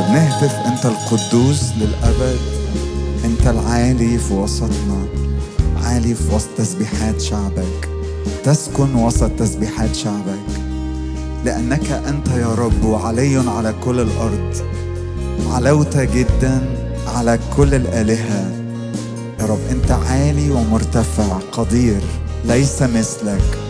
نهتف أنت القدوس للأبد، أنت العالي في وسطنا، عالي في وسط تسبيحات شعبك، تسكن وسط تسبيحات شعبك، لأنك أنت يا رب وعلي على كل الأرض، علوت جدا على كل الآلهة. يا رب أنت عالي ومرتفع قدير، ليس مثلك.